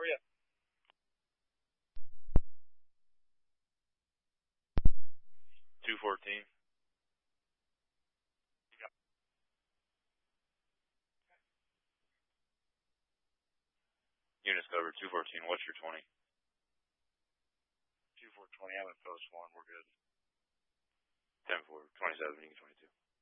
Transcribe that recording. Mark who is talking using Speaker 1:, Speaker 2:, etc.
Speaker 1: are you?
Speaker 2: 214. Units covered, 214. What's your 20?
Speaker 1: 2420. I'm in post 1. We're good.
Speaker 2: 10-4. 27. You can 22.